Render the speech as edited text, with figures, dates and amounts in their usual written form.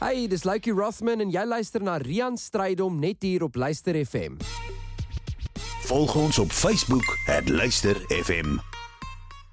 Hey, dis Luikie Rothman en jy luister na Rian Strydom net hier op Luister FM. Volg ons op Facebook @Luister FM.